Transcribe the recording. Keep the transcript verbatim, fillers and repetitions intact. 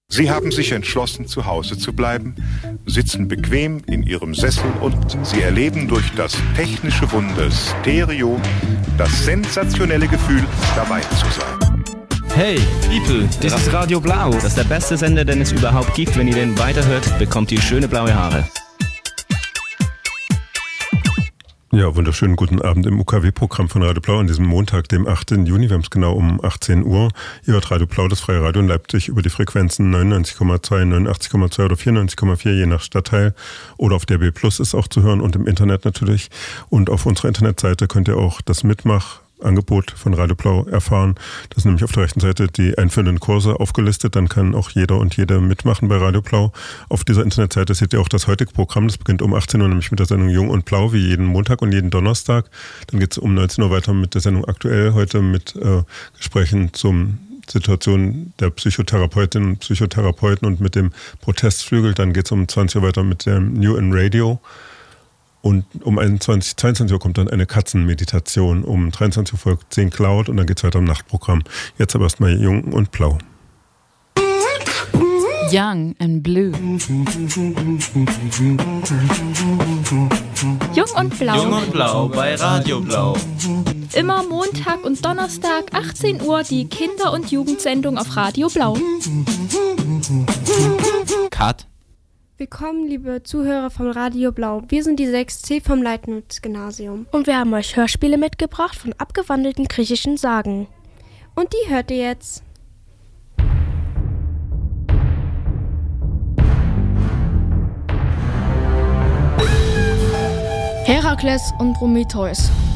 Sie haben sich entschlossen, zu Hause zu bleiben, sitzen bequem in ihrem Sessel und sie erleben durch das technische Wunder Stereo das sensationelle Gefühl, dabei zu sein. Hey, People, das ist Radio Blau. Das ist der beste Sender, den es überhaupt gibt. Wenn ihr den weiterhört, bekommt ihr schöne blaue Haare. Ja, wunderschönen guten Abend im U K W-Programm von Radio Blau an diesem Montag, dem achten Juni. Wir haben es genau um achtzehn Uhr. Ihr hört Radio Blau, das freie Radio in Leipzig, über die Frequenzen neunundneunzig Komma zwei, neunundachtzig Komma zwei oder vierundneunzig Komma vier, je nach Stadtteil. Oder auf D A B Plus ist auch zu hören und im Internet natürlich. Und auf unserer Internetseite könnt ihr auch das Mitmach Angebot von Radio Blau erfahren. Das ist nämlich auf der rechten Seite die einführenden Kurse aufgelistet. Dann kann auch jeder und jede mitmachen bei Radio Blau. Auf dieser Internetseite seht ihr auch das heutige Programm. Das beginnt um achtzehn Uhr, nämlich mit der Sendung Jung und Blau, wie jeden Montag und jeden Donnerstag. Dann geht es um neunzehn Uhr weiter mit der Sendung Aktuell, heute mit äh, Gesprächen zum Situation der Psychotherapeutinnen und Psychotherapeuten und mit dem Protestflügel. Dann geht es um zwanzig Uhr weiter mit dem New in Radio. Und um einundzwanzig, zweiundzwanzig Uhr kommt dann eine Katzenmeditation. Um dreiundzwanzig Uhr folgt zehn Cloud und dann geht es weiter im Nachtprogramm. Jetzt aber erstmal Jung und Blau. Young and Blue. Jung und Blau. Jung und Blau bei Radio Blau. Immer Montag und Donnerstag, achtzehn Uhr, die Kinder- und Jugendsendung auf Radio Blau. Cut. Willkommen, liebe Zuhörer von Radio Blau. Wir sind die sechs C vom Leitnitz-Gymnasium. Und wir haben euch Hörspiele mitgebracht von abgewandelten griechischen Sagen. Und die hört ihr jetzt. Herakles und Prometheus.